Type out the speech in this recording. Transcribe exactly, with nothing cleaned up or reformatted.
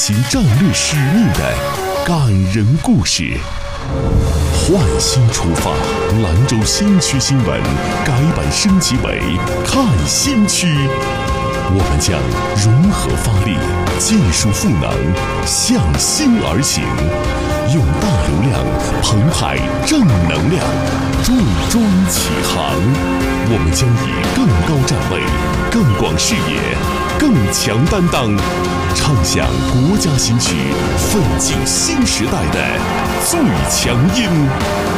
行战略使命的感人故事。换新出发，兰州新区新闻改版升级为看新区。我们将融合发力，技术赋能，向新而行，用大流量澎湃正能量，重装启航。我们将以更高站位、更广视野、更强担当，唱响国家新区，奋进新时代的最强音。